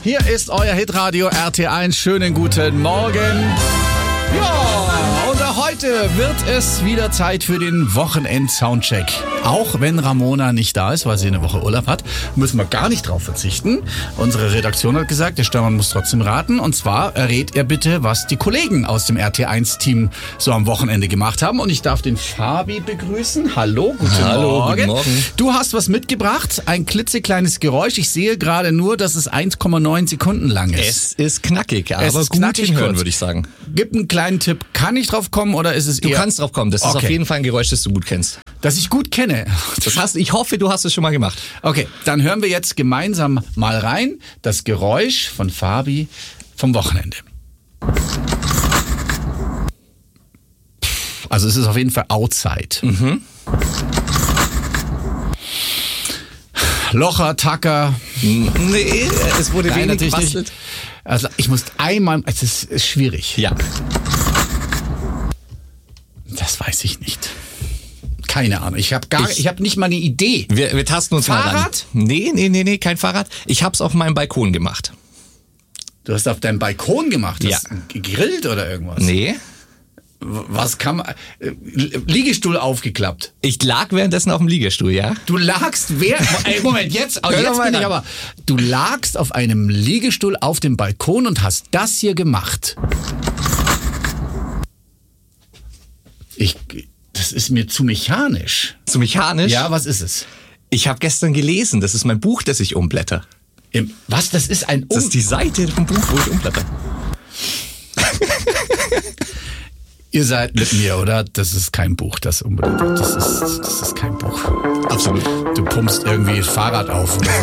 Hier ist euer Hitradio RT1. Schönen guten Morgen. Ja, und heute wird es wieder Zeit für den Wochenend-Soundcheck. Auch wenn Ramona nicht da ist, weil sie eine Woche Urlaub hat, müssen wir gar nicht drauf verzichten. Unsere Redaktion hat gesagt, der Steuermann muss trotzdem raten. Und zwar errät er bitte, was die Kollegen aus dem RT1-Team so am Wochenende gemacht haben. Und ich darf den Fabi begrüßen. Hallo, guten Morgen. Guten Morgen. Du hast was mitgebracht, ein klitzekleines Geräusch. Ich sehe gerade nur, dass es 1,9 Sekunden lang ist. Es ist knackig, aber Es ist gut knackig hinhören, kurz. würde ich sagen. Gib einen kleinen Tipp. Kann ich drauf kommen oder ist es Du eher... kannst drauf kommen, das ist Okay. auf jeden Fall ein Geräusch, das du gut kennst. dass ich gut kenne. Ich hoffe, du hast es schon mal gemacht. Okay, dann hören wir jetzt gemeinsam mal rein. Das Geräusch von Fabi vom Wochenende. Also es ist auf jeden Fall outside. Locher, Tacker. Nee, es wurde Nein, wenig natürlich nicht. gebastelt. Also ich muss einmal... Es ist schwierig. Ja. Das weiß ich nicht. Keine Ahnung. Ich habe nicht mal eine Idee. Wir tasten uns mal ran. Fahrrad? Nee, kein Fahrrad. Ich hab's auf meinem Balkon gemacht. Du hast auf deinem Balkon gemacht? Ja. Hast gegrillt oder irgendwas? Nee. Was kann man... Liegestuhl aufgeklappt. Ich lag währenddessen auf dem Liegestuhl, ja? Du lagst... Ey, Moment, jetzt Hör doch bin mal ich rein. aber... Du lagst auf einem Liegestuhl auf dem Balkon und hast das hier gemacht. Das ist mir zu mechanisch. Zu mechanisch? Ja, was ist es? Ich habe gestern gelesen, das ist mein Buch, das ich umblätter. Was? Das ist ein... Das ist die Seite vom Buch, wo ich umblätter. Ihr seid mit mir, oder? Das ist kein Buch, das unbedingt. Das ist kein Buch. Absolut. Du pumpst irgendwie das Fahrrad auf. Oder